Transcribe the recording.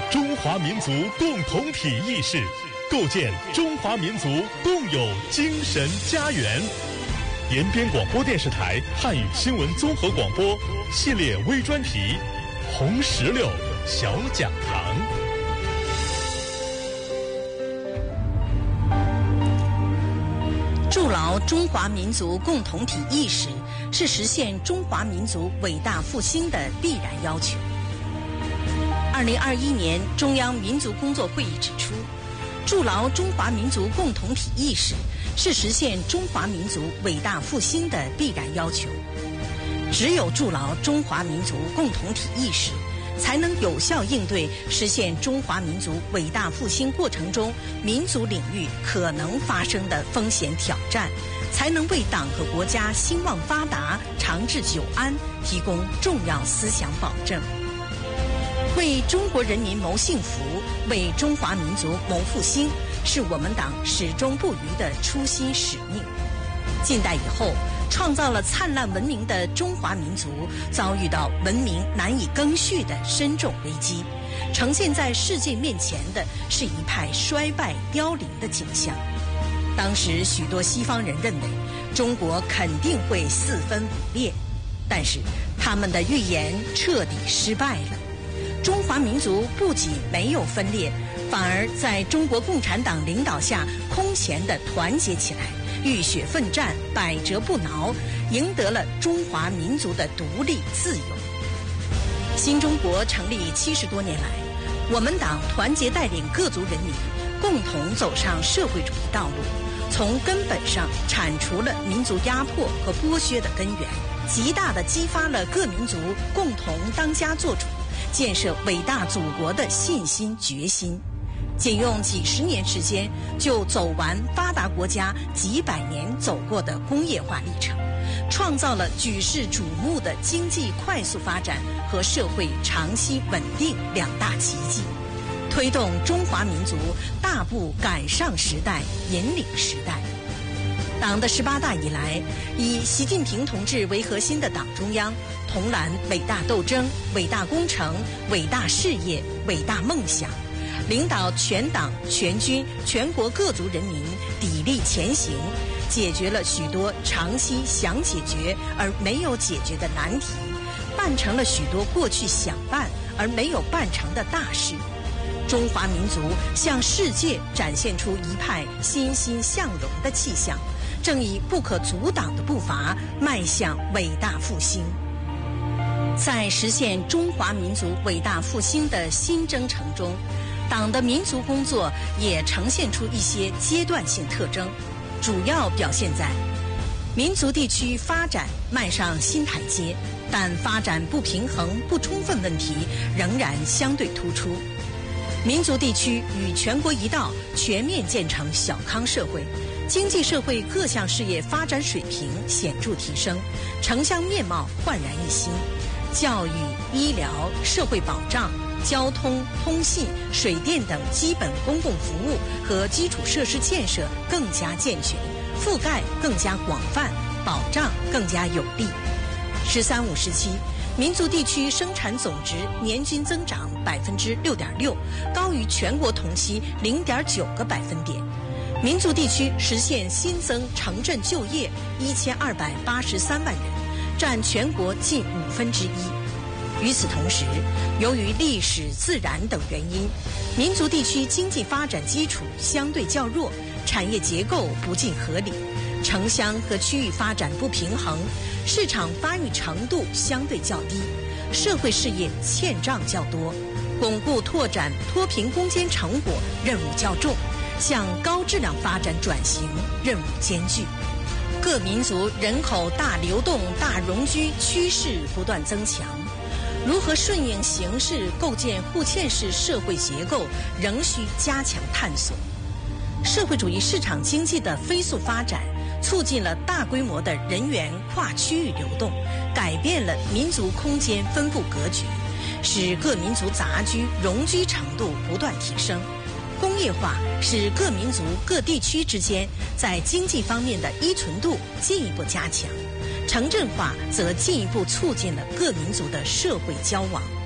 中华民族共同体意识，构建中华民族共有精神家园。延边广播电视台汉语新闻综合广播系列微专题《红石榴小讲堂》。 筑牢中华民族共同体意识，是实现中华民族伟大复兴的必然要求。2021年中央民族工作会议指出，筑牢中华民族共同体意识，是实现中华民族伟大复兴的必然要求。只有筑牢中华民族共同体意识，才能有效应对实现中华民族伟大复兴过程中民族领域可能发生的风险挑战，才能为党和国家兴旺发达、长治久安提供重要思想保证。为中国人民谋幸福，为中华民族谋复兴，是我们党始终不渝的初心使命。近代以后，创造了灿烂文明的中华民族遭遇到文明难以更续的深重危机，呈现在世界面前的是一派衰败凋零的景象。当时许多西方人认为中国肯定会四分五裂，但是他们的预言彻底失败了。中华民族不仅没有分裂，反而在中国共产党领导下空前地团结起来，浴血奋战，百折不挠，赢得了中华民族的独立自由。新中国成立70多年来，我们党团结带领各族人民共同走上社会主义道路，从根本上铲除了民族压迫和剥削的根源，极大地激发了各民族共同当家作主，建设伟大祖国的信心决心。仅用几十年时间，就走完发达国家几百年走过的工业化历程，创造了举世瞩目的经济快速发展和社会长期稳定两大奇迹，推动中华民族大步赶上时代，引领时代。党的18大以来，以习近平同志为核心的党中央统揽伟大斗争、伟大工程、伟大事业、伟大梦想，领导全党全军全国各族人民砥砺前行，解决了许多长期想解决而没有解决的难题，办成了许多过去想办而没有办成的大事。中华民族向世界展现出一派欣欣向荣的气象，正以不可阻挡的步伐迈向伟大复兴。在实现中华民族伟大复兴的新征程中，党的民族工作也呈现出一些阶段性特征，主要表现在民族地区发展迈上新台阶，但发展不平衡不充分问题仍然相对突出。民族地区与全国一道全面建成小康社会，经济社会各项事业发展水平显著提升，城乡面貌焕然一新，教育、医疗、社会保障、交通、通信、水电等基本公共服务和基础设施建设更加健全，覆盖更加广泛，保障更加有力。“13·5”时期，民族地区生产总值年均增长6.6%，高于全国同期0.9个百分点。民族地区实现新增城镇就业1283万人，占全国近1/5。与此同时，由于历史、自然等原因，民族地区经济发展基础相对较弱，产业结构不尽合理，城乡和区域发展不平衡，市场发育程度相对较低，社会事业欠账较多，巩固拓展脱贫攻坚成果任务较重，向高质量发展转型任务艰巨。各民族人口大流动、大容居趋势不断增强，如何顺应形势构建互嵌式社会结构，仍需加强探索。社会主义市场经济的飞速发展，促进了大规模的人员跨区域流动，改变了民族空间分布格局，使各民族杂居容居程度不断提升。工业化使各民族各地区之间在经济方面的依存度进一步加强，城镇化则进一步促进了各民族的社会交往。